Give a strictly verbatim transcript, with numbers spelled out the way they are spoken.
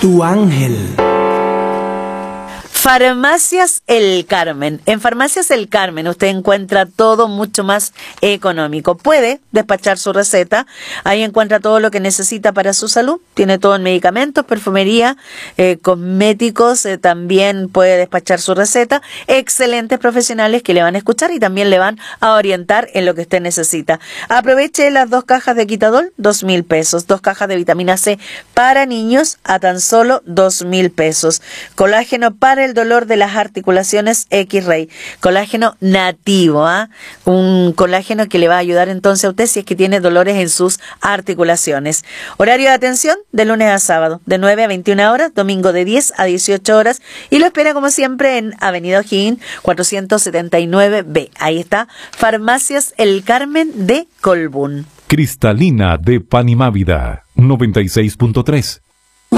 tu ángel. Farmacias El Carmen. En Farmacias El Carmen usted encuentra todo mucho más económico. Puede despachar su receta. Ahí encuentra todo lo que necesita para su salud. Tiene todo en medicamentos, perfumería, eh, cosméticos. Eh, también puede despachar su receta. Excelentes profesionales que le van a escuchar y también le van a orientar en lo que usted necesita. Aproveche las dos cajas de Quitadol, dos mil pesos. Dos cajas de vitamina C para niños a tan solo dos mil pesos. Colágeno para el dolor de las articulaciones X-Ray, colágeno nativo, ¿ah? ¿eh? Un colágeno que le va a ayudar entonces a usted si es que tiene dolores en sus articulaciones. Horario de atención de lunes a sábado, de nueve a veintiuna horas, domingo de diez a dieciocho horas, y lo espera como siempre en Avenida O'Higgins cuatrocientos setenta y nueve B. Ahí está, Farmacias El Carmen de Colbún. Cristalina de Panimávida, noventa y seis punto tres.